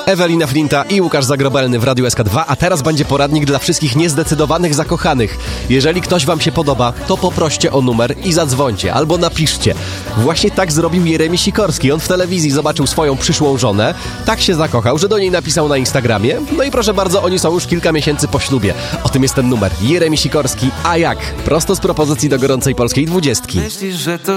Ewelina Flinta i Łukasz Zagrobelny w Radiu SK2, a teraz będzie poradnik dla wszystkich niezdecydowanych zakochanych. Jeżeli ktoś wam się podoba, to poproście o numer i zadzwońcie, albo napiszcie. Właśnie tak zrobił Jeremi Sikorski. On w telewizji zobaczył swoją przyszłą żonę, tak się zakochał, że do niej napisał na Instagramie. No i proszę bardzo, oni są już kilka miesięcy po ślubie. O tym jest ten numer. Jeremi Sikorski, a jak? Prosto z propozycji do gorącej polskiej 20. Myślisz, że to